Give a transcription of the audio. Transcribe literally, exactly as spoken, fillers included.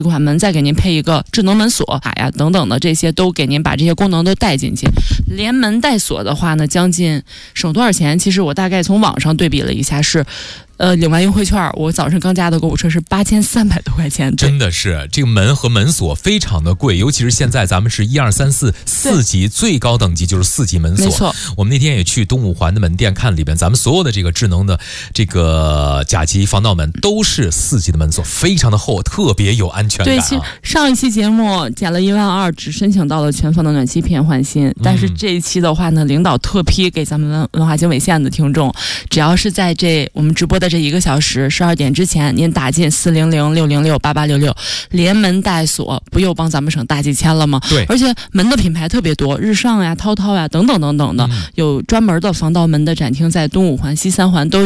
款门再给您配一个智能门锁卡呀等等的，这些都给您把这些功能都带进去。连门带锁的话呢，将近省多少钱？其实我大概从网上对比了一下，是呃，领完优惠券，我早上刚加的购物车是八千三百多块钱。 真的是这个门和门锁非常的贵，尤其是现在咱们是一二三四四级，最高等级就是四级门锁。 没错， 我们那天也去东五环的门店看里边，咱们所有的这个智能的这个甲级防盗门都是四级的门锁，非常的厚，特别有安全感、啊。 对，其实上一期节目减了一万二，只申请到了全房的暖气片换新，但是这一期的话呢，领导特批给咱们文化经纬线的听众，只要是在这我们直播的这一个小时十二点之前，您打进四零零六零六八八六六，连门带锁，不又帮咱们省大几千了吗？ 对， 而且门的品牌特别多，日上呀、涛涛呀等等等等的，嗯、有专门的防盗门的展厅，在东五环、西三环都